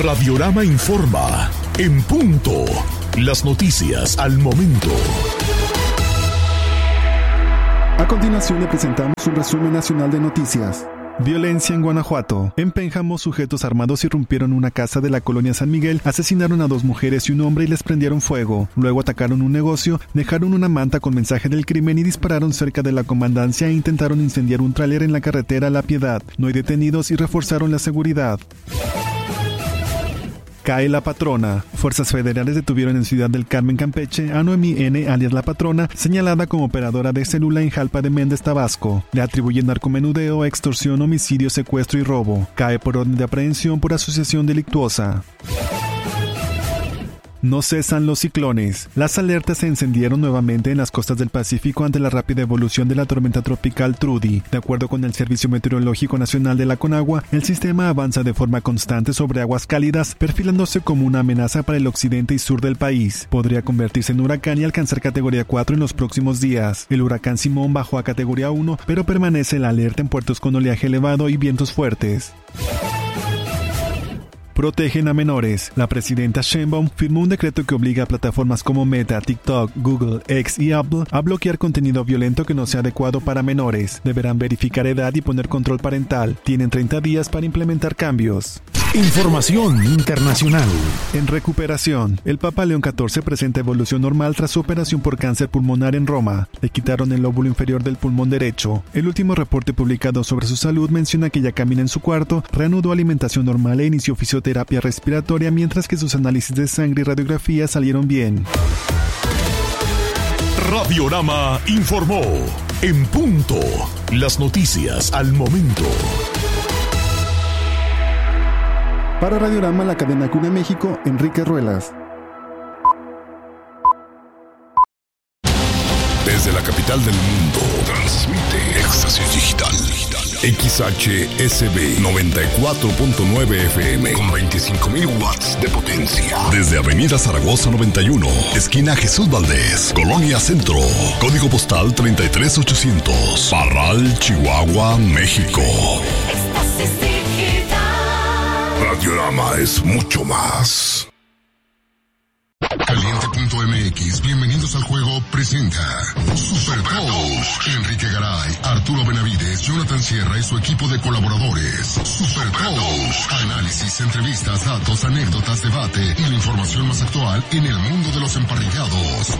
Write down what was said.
Radiorama informa, en punto, las noticias al momento. A continuación le presentamos un resumen nacional de noticias. Violencia en Guanajuato. En Pénjamo, sujetos armados irrumpieron una casa de la colonia San Miguel, asesinaron a 2 mujeres y un hombre y les prendieron fuego. Luego atacaron un negocio, dejaron una manta con mensaje del crimen y dispararon cerca de la comandancia e intentaron incendiar un tráiler en la carretera La Piedad. No hay detenidos y reforzaron la seguridad. Cae la patrona. Fuerzas federales detuvieron en Ciudad del Carmen, Campeche, a Noemí N., alias La Patrona, señalada como operadora de célula en Jalpa de Méndez, Tabasco. Le atribuyen narcomenudeo, extorsión, homicidio, secuestro y robo. Cae por orden de aprehensión por asociación delictuosa. No cesan los ciclones. Las alertas se encendieron nuevamente en las costas del Pacífico ante la rápida evolución de la tormenta tropical Trudy. De acuerdo con el Servicio Meteorológico Nacional de la Conagua, el sistema avanza de forma constante sobre aguas cálidas, perfilándose como una amenaza para el occidente y sur del país. Podría convertirse en huracán y alcanzar categoría 4 en los próximos días. El huracán Simón bajó a categoría 1, pero permanece la alerta en puertos con oleaje elevado y vientos fuertes. Protegen a menores. La presidenta Sheinbaum firmó un decreto que obliga a plataformas como Meta, TikTok, Google, X y Apple a bloquear contenido violento que no sea adecuado para menores. Deberán verificar edad y poner control parental. Tienen 30 días para implementar cambios. Información internacional. En recuperación, el Papa León XIV presenta evolución normal tras su operación por cáncer pulmonar en Roma. Le quitaron el lóbulo inferior del pulmón derecho. El último reporte publicado sobre su salud menciona que ya camina en su cuarto, reanudó alimentación normal e inició fisioterapia respiratoria, mientras que sus análisis de sangre y radiografía salieron bien. Radiorama informó, en punto, las noticias al momento. Para Radiorama, la cadena Cuna México, Enrique Ruelas. Desde la capital del mundo, transmite Éxtasis Digital. XHSB 94.9 FM con 25.000 watts de potencia. Desde Avenida Zaragoza 91, esquina Jesús Valdés, Colonia Centro. Código postal 33800. Parral, Chihuahua, México. Radiorama es mucho más. Caliente.mx, bienvenidos al juego, presenta Super Coach. Enrique Garay, Arturo Benavides, Jonathan Sierra y su equipo de colaboradores. Super Coach. Análisis, entrevistas, datos, anécdotas, debate y la información más actual en el mundo de los emparrillados.